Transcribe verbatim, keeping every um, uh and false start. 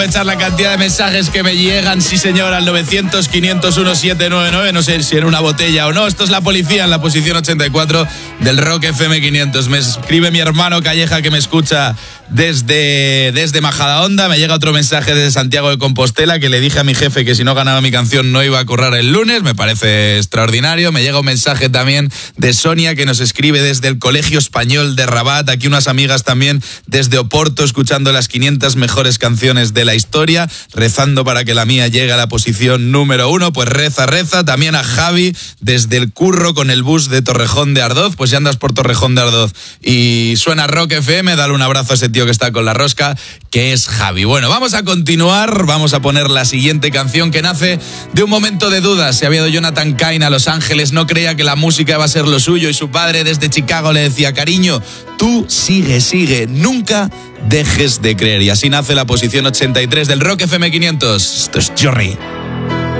Echar la cantidad de mensajes que me llegan, sí señor, al novecientos, quinientos uno, setecientos noventa y nueve, no sé si en una botella o no. Esto es La Policía en la posición ochenta y cuatro del Rock F M quinientos. Me escribe mi hermano Calleja, que me escucha desde, desde Majadahonda. Me llega otro mensaje desde Santiago de Compostela, que le dije a mi jefe que si no ganaba mi canción no iba a currar el lunes. Me parece extraordinario. Me llega un mensaje también de Sonia, que nos escribe desde el Colegio Español de Rabat. Aquí unas amigas también desde Oporto, escuchando las quinientas mejores canciones de la historia, rezando para que la mía llegue a la posición número uno. Pues reza, reza. También a Javi desde el curro con el bus de Torrejón de Ardoz. Pues si andas por Torrejón de Ardoz y suena Rock F M, dale un abrazo a ese tío que está con la rosca, que es Javi. Bueno, vamos a continuar. Vamos a poner la siguiente canción, que nace de un momento de dudas. Se había ido Jonathan Cain a Los Ángeles, no creía que la música iba a ser lo suyo, y su padre desde Chicago le decía: cariño, tú sigue, sigue, nunca dejes de creer. Y así nace la posición ochenta y tres del Rock F M quinientos. Esto es Jorri.